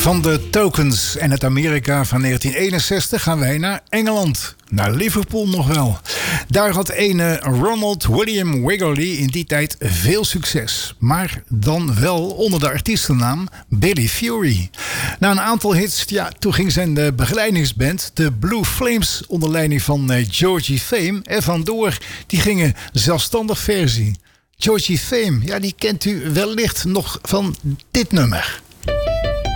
Van de Tokens en het Amerika van 1961 gaan wij naar Engeland. Naar Liverpool nog wel. Daar had ene Ronald William Wiggoley in die tijd veel succes. Maar dan wel onder de artiestennaam Billy Fury. Na een aantal hits, toen ging zijn begeleidingsband, de Blue Flames, onder leiding van Georgie Fame, er vandoor. Die gingen zelfstandig versie. Georgie Fame, die kent u wellicht nog van dit nummer.